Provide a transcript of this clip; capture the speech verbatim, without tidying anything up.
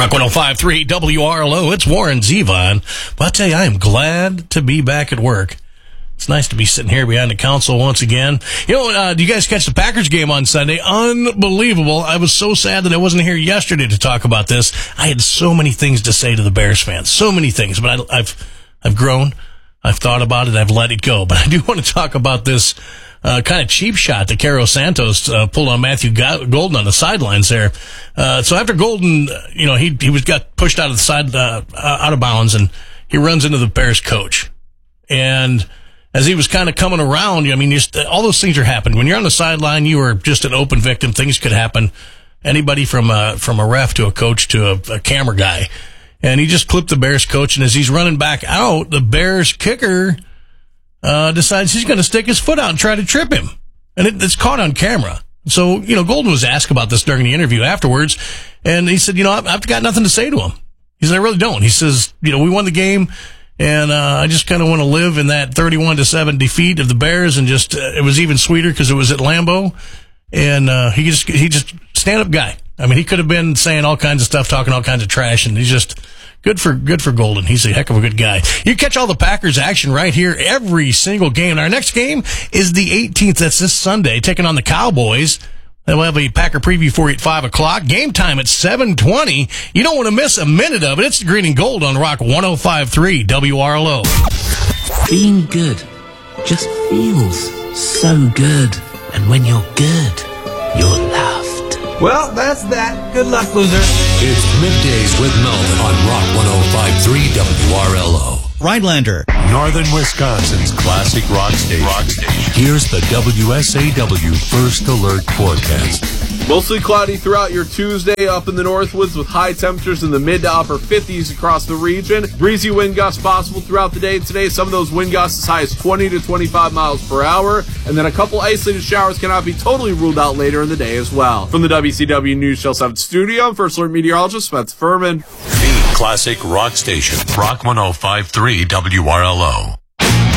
Rock one oh five point three W R L O, it's Warren Zevon. But I'll tell you, I am glad to be back at work. It's nice to be sitting here behind the console once again. You know, uh, do you guys catch the Packers game on Sunday? Unbelievable. I was so sad that I wasn't here yesterday to talk about this. I had so many things to say to the Bears fans. So many things. But I, I've I've grown. I've thought about it. I've let it go. But I do want to talk about this uh, kind of cheap shot that Caro Santos uh, pulled on Matthew Golden on the sidelines there. Uh, so after Golden, you know, he he was got pushed out of the side, uh, out of bounds, and he runs into the Bears coach. And as he was kind of coming around, I mean, just, all those things are happening. When you're on the sideline, you are just an open victim. Things could happen. Anybody from a, from a ref to a coach to a, a camera guy. And he just clipped the Bears coach, and as he's running back out, the Bears kicker uh, decides he's going to stick his foot out and try to trip him. And it, it's caught on camera. So, you know, Golden was asked about this during the interview afterwards, and he said, you know, I've, I've got nothing to say to him. He said, I really don't. He says, you know, we won the game, and uh, I just kind of want to live in that thirty-one to seven defeat of the Bears, and just uh, it was even sweeter because it was at Lambeau. And uh, he just he just stand-up guy. I mean, he could have been saying all kinds of stuff, talking all kinds of trash, and he's just good for good for Golden. He's a heck of a good guy. You catch all the Packers action right here every single game. Our next game is the eighteenth. That's this Sunday, taking on the Cowboys. Then we'll have a Packer preview for you at five o'clock. Game time at seven twenty. You don't want to miss a minute of it. It's the Green and Gold on Rock one oh five point three W R L O. Being good just feels so good. And when you're good, you're loved. Well, that's that. Good luck, loser. It's Middays with Melvin on Rock one oh five point three W R L O. Rhinelander, Northern Wisconsin's classic rock station. Rock station. Here's the W S A W First Alert forecast. Mostly cloudy throughout your Tuesday up in the Northwoods with high temperatures in the mid to upper fifties across the region. Breezy wind gusts possible throughout the day today. Some of those wind gusts as high as twenty to twenty-five miles per hour. And then a couple isolated showers cannot be totally ruled out later in the day as well. From the W C W News Channel seven studio, I'm First Alert meteorologist Spencer Furman. The classic rock station. Rock one oh five point three W R L O.